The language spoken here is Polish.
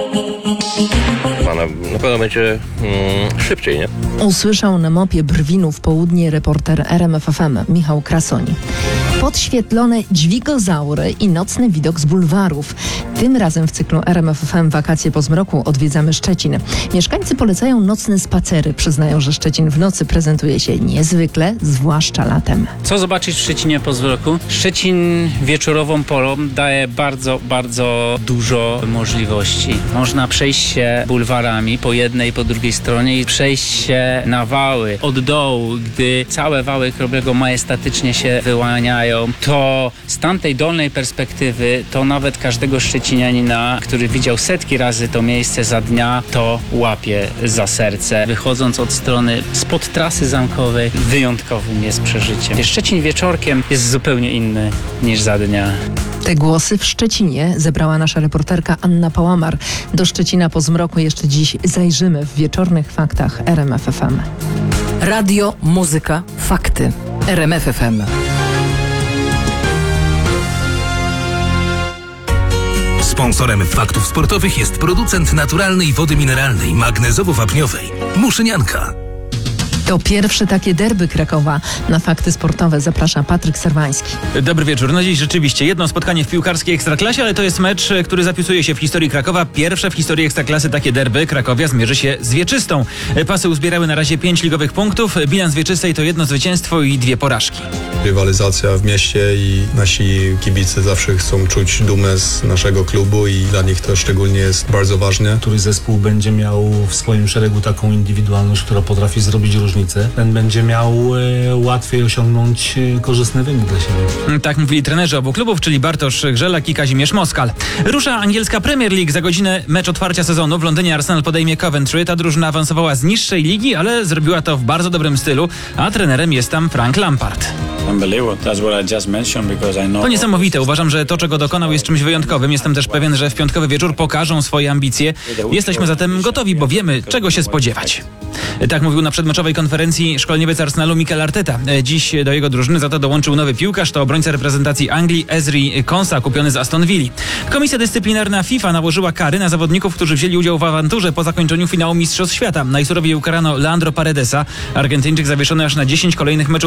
Na pewno będzie szybciej, nie? Usłyszał na mopie Brwinów Południe reporter RMFFM Michał Krasoni. Podświetlone dźwigozaury i nocny widok z bulwarów. Tym razem w cyklu RMFFM Wakacje po zmroku odwiedzamy Szczecin. Mieszkańcy polecają nocne spacery. Przyznają, że Szczecin w nocy prezentuje się niezwykle, zwłaszcza latem. Co zobaczyć w Szczecinie po zmroku? Szczecin wieczorową porą daje bardzo, bardzo dużo możliwości. Można przejść się bulwarami po jednej i po drugiej stronie i przejść się na wały od dołu, gdy całe wały Chrobrego majestatycznie się wyłaniają. To z tamtej dolnej perspektywy to nawet każdego szczecinianina, który widział setki razy to miejsce za dnia, to łapie za serce. Wychodząc od strony spod trasy zamkowej, wyjątkowym jest przeżyciem. Szczecin wieczorkiem jest zupełnie inny niż za dnia. Te głosy w Szczecinie zebrała nasza reporterka Anna Pałamar. Do Szczecina po zmroku jeszcze dziś zajrzymy w wieczornych faktach RMFFM. Radio, muzyka, fakty. RMFFM. Sponsorem faktów sportowych jest producent naturalnej wody mineralnej magnezowo-wapniowej Muszynianka. To pierwsze takie derby Krakowa. Na fakty sportowe zaprasza Patryk Serwański. Dobry wieczór. No dziś rzeczywiście jedno spotkanie w piłkarskiej Ekstraklasie, ale to jest mecz, który zapisuje się w historii Krakowa. Pierwsze w historii Ekstraklasy takie derby. Krakowia zmierzy się z Wieczystą. Pasy uzbierały na razie 5 ligowych punktów. Bilans Wieczystej to 1 zwycięstwo i 2 porażki. Rywalizacja w mieście i nasi kibice zawsze chcą czuć dumę z naszego klubu i dla nich to szczególnie jest bardzo ważne. Który zespół będzie miał w swoim szeregu taką indywidualność, która potrafi zrobić różnicę, ten będzie miał łatwiej osiągnąć korzystny wynik dla siebie. Tak mówili trenerzy obu klubów, czyli Bartosz Grzelak i Kazimierz Moskal. Rusza angielska Premier League. Za godzinę mecz otwarcia sezonu. W Londynie Arsenal podejmie Coventry. Ta drużyna awansowała z niższej ligi, ale zrobiła to w bardzo dobrym stylu, a trenerem jest tam Frank Lampard. To niesamowite. Uważam, że to, czego dokonał, jest czymś wyjątkowym. Jestem też pewien, że w piątkowy wieczór pokażą swoje ambicje. Jesteśmy zatem gotowi, bo wiemy, czego się spodziewać. Tak mówił na przedmeczowej konferencji szkoleniowiec Arsenalu Mikel Arteta. Dziś do jego drużyny za to dołączył nowy piłkarz, to obrońca reprezentacji Anglii Ezri Konsa, kupiony z Aston Villa. Komisja dyscyplinarna FIFA nałożyła kary na zawodników, którzy wzięli udział w awanturze po zakończeniu finału Mistrzostw Świata. Najsurowiej ukarano Leandro Paredesa. Argentyńczyk zawieszony aż na 10 kolejnych meczów